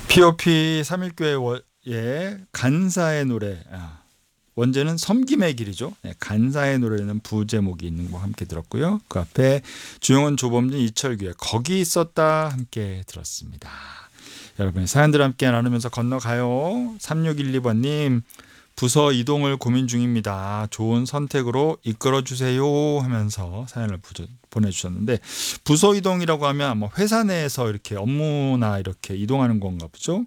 POP 3일교회의 간사의 노래, 원제는 섬김의 길이죠. 네, 간사의 노래는 부제목이 있는 거 함께 들었고요. 그 앞에 주영은 조범진 이철규의 거기 있었다 함께 들었습니다. 여러분의 사연들 함께 나누면서 건너가요. 3612번님, 부서 이동을 고민 중입니다. 좋은 선택으로 이끌어주세요 하면서 사연을 보내주셨는데, 부서 이동이라고 하면 뭐 회사 내에서 이렇게 업무나 이렇게 이동하는 건가 보죠.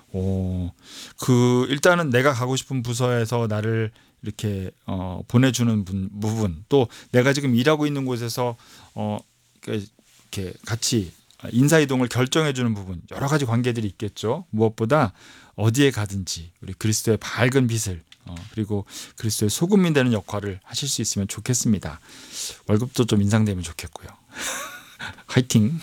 일단은 내가 가고 싶은 부서에서 나를 이렇게 보내주는 부분, 또 내가 지금 일하고 있는 곳에서 이렇게 같이 인사이동을 결정해주는 부분, 여러 가지 관계들이 있겠죠. 무엇보다 어디에 가든지 우리 그리스도의 밝은 빛을 그리고 그리스도의 소금이 되는 역할을 하실 수 있으면 좋겠습니다. 월급도 좀 인상되면 좋겠고요. 화이팅.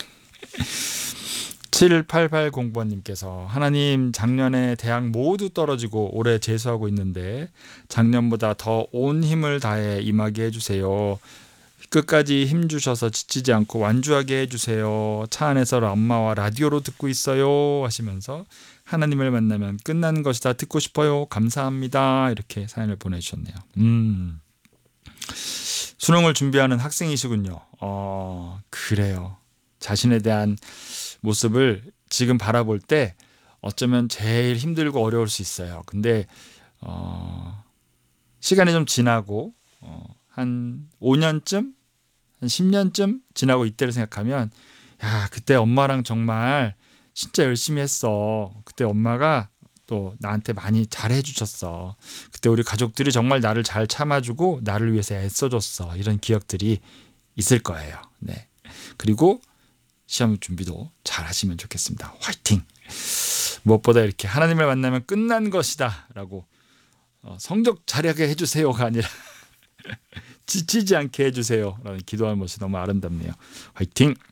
7880번님께서 하나님, 작년에 대학 모두 떨어지고 올해 재수하고 있는데 작년보다 더 온 힘을 다해 임하게 해주세요. 끝까지 힘주셔서 지치지 않고 완주하게 해주세요. 차 안에서 엄마와 라디오로 듣고 있어요 하시면서 하나님을 만나면 끝나는 것이다 듣고 싶어요. 감사합니다. 이렇게 사연을 보내주셨네요. 수능을 준비하는 학생이시군요. 그래요. 자신에 대한 모습을 지금 바라볼 때 어쩌면 제일 힘들고 어려울 수 있어요. 근데 시간이 좀 지나고 한 5년쯤 한 10년쯤 지나고 이때를 생각하면, 야, 그때 엄마랑 정말 진짜 열심히 했어. 그때 엄마가 또 나한테 많이 잘해 주셨어. 그때 우리 가족들이 정말 나를 잘 참아주고 나를 위해서 애써줬어. 이런 기억들이 있을 거예요. 네. 그리고 시험 준비도 잘 하시면 좋겠습니다. 화이팅! 무엇보다 이렇게 하나님을 만나면 끝난 것이다 라고 성적 잘하게 해주세요가 아니라 지치지 않게 해주세요 라는 기도하는 모습이 너무 아름답네요. 화이팅!